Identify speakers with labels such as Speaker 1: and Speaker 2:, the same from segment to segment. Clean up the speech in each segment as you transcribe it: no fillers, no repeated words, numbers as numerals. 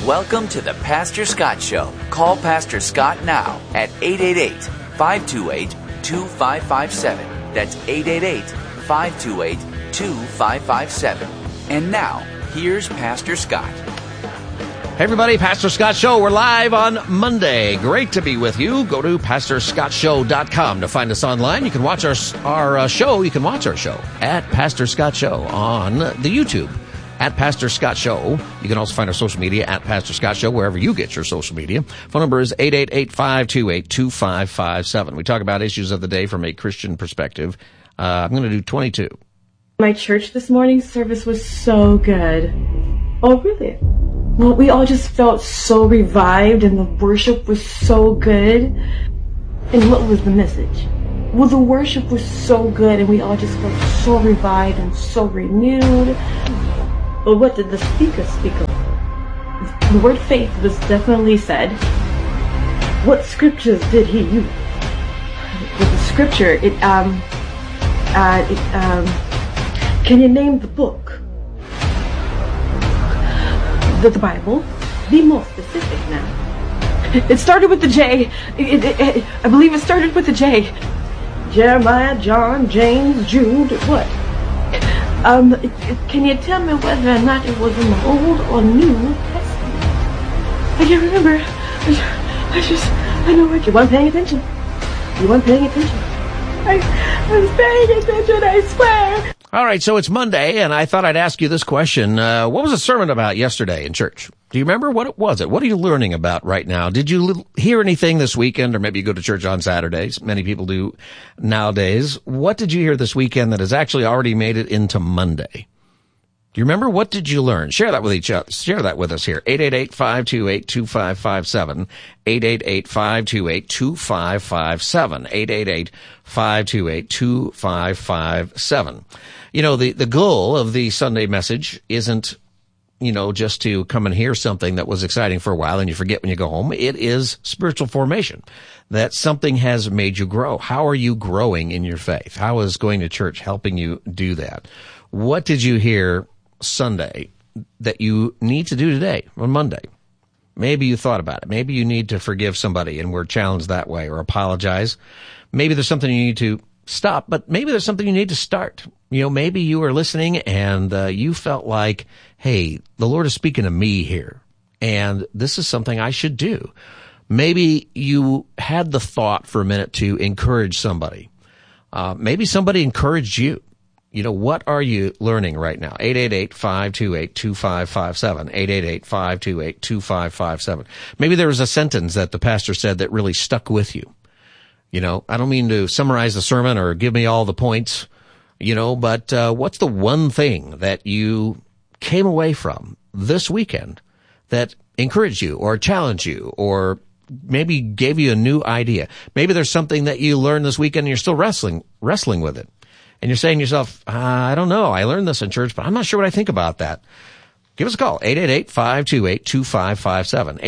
Speaker 1: Welcome to the Pastor Scott Show. Call Pastor Scott now at 888-528-2557. That's 888-528-2557. And now, here's Pastor Scott.
Speaker 2: Hey everybody, Pastor Scott Show. We're live on Monday. Great to be with you. Go to PastorScottShow.com to find us online. You can watch our show. You can watch our show at Pastor Scott Show on the YouTube. At Pastor Scott Show. You can also find our social media at Pastor Scott Show, wherever you get your social media. Phone number is 888-528-2557. We talk about issues of the day from a Christian perspective. I'm going to do 22.
Speaker 3: My church this morning's service was so good. Oh, really? Well, we all just felt so revived, and the worship was so good. And what was the message? Well, the worship was so good, and we all just felt so revived and so renewed. But what did the speaker speak of? The word faith was definitely said. What scriptures did he use? With the scripture, can you name the book? The Bible. Be more specific now. It started with the J. I believe it started with the J. Jeremiah, John, James, Jude, what? Can you tell me whether or not it was in the Old or New Testament? I can't remember. I know what you weren't paying attention. You weren't paying attention. I was paying attention, I swear.
Speaker 2: All right, so it's Monday, and I thought I'd ask you this question. What was the sermon about yesterday in church? Do you remember what it was? What are you learning about right now? Did you hear anything this weekend, or maybe you go to church on Saturdays? Many people do nowadays. What did you hear this weekend that has actually already made it into Monday? Do you remember? What did you learn? Share that with each other. Share that with us here. 888-528-2557. 888-528-2557. 888-528-2557. You know, the goal of the Sunday message isn't, just to come and hear something that was exciting for a while and you forget when you go home. It is spiritual formation, that something has made you grow. How are you growing in your faith? How is going to church helping you do that? What did you hear Sunday that you need to do today on Monday? Maybe you thought about it. Maybe you need to forgive somebody and were challenged that way, or apologize. Maybe there's something you need to stop, but maybe there's something you need to start. Maybe you were listening and you felt like, hey, the Lord is speaking to me here, and this is something I should do. Maybe you had the thought for a minute to encourage somebody. Maybe somebody encouraged you. What are you learning right now? 888-528-2557. 888-528-2557. Maybe there was a sentence that the pastor said that really stuck with you. I don't mean to summarize the sermon or give me all the points, but what's the one thing that you came away from this weekend that encouraged you or challenged you or maybe gave you a new idea? Maybe there's something that you learned this weekend and you're still wrestling with it. And you're saying to yourself, I don't know, I learned this in church, but I'm not sure what I think about that. Give us a call, 888-528-2557,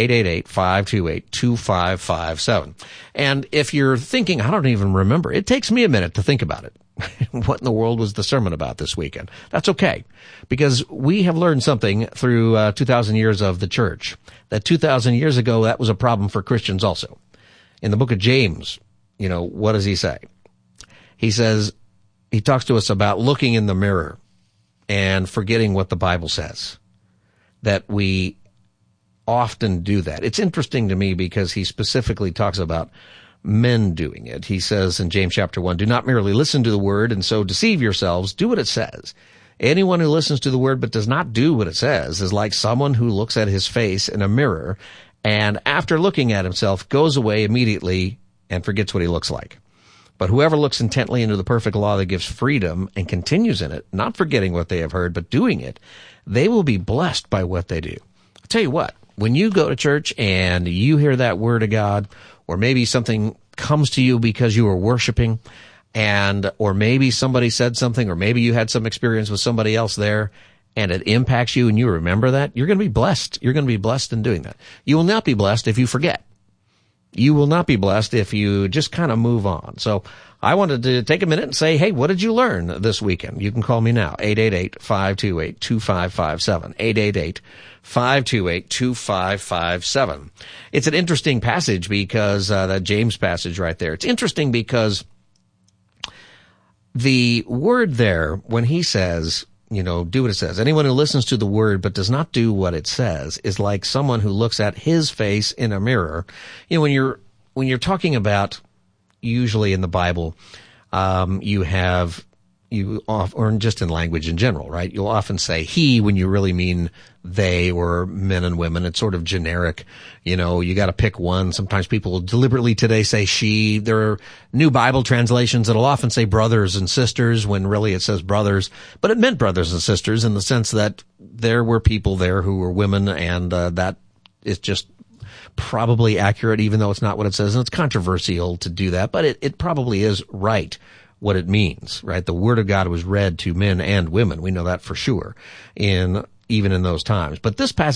Speaker 2: 888-528-2557. And if you're thinking, I don't even remember, it takes me a minute to think about it. What in the world was the sermon about this weekend? That's okay, because we have learned something through 2,000 years of the church, that 2,000 years ago, that was a problem for Christians also. In the book of James, what does he say? He says, he talks to us about looking in the mirror and forgetting what the Bible says, that we often do that. It's interesting to me because he specifically talks about men doing it. He says in James chapter 1, do not merely listen to the word and so deceive yourselves. Do what it says. Anyone who listens to the word but does not do what it says is like someone who looks at his face in a mirror and after looking at himself goes away immediately and forgets what he looks like. But whoever looks intently into the perfect law that gives freedom and continues in it, not forgetting what they have heard, but doing it, they will be blessed by what they do. I'll tell you what, when you go to church and you hear that word of God, or maybe something comes to you because you were worshiping, or maybe somebody said something, or maybe you had some experience with somebody else there, and it impacts you and you remember that, you're going to be blessed. You're going to be blessed in doing that. You will not be blessed if you forget. You will not be blessed if you just kind of move on. So I wanted to take a minute and say, hey, what did you learn this weekend? You can call me now, 888-528-2557, 888-528-2557. It's an interesting passage because, that James passage right there, it's interesting because the word there, when he says, do what it says. Anyone who listens to the word but does not do what it says is like someone who looks at his face in a mirror. When you're talking about, usually in the Bible, or just in language in general, right? You'll often say he when you really mean they or men and women. It's sort of generic. You got to pick one. Sometimes people will deliberately today say she. There are new Bible translations that'll often say brothers and sisters when really it says brothers, but it meant brothers and sisters in the sense that there were people there who were women, and that is just probably accurate, even though it's not what it says, and it's controversial to do that, but it probably is right what it means, right? The Word of God was read to men and women. We know that for sure, even in those times. But this passage